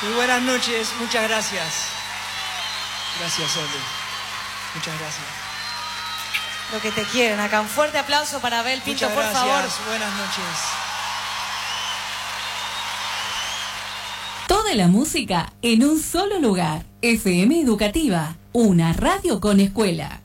Muy buenas noches, muchas gracias. Gracias, Ole. Muchas gracias. Lo que te quieren. Acá un fuerte aplauso para Abel Pinto, por favor. Buenas noches. Toda la música en un solo lugar. FM Educativa, una radio con escuela.